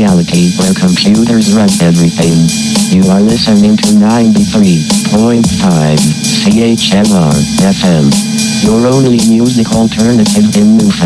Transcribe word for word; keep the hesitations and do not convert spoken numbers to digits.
reality where computers run everything. You are listening to ninety-three point five C H M R F M, your only music alternative in Newfoundland.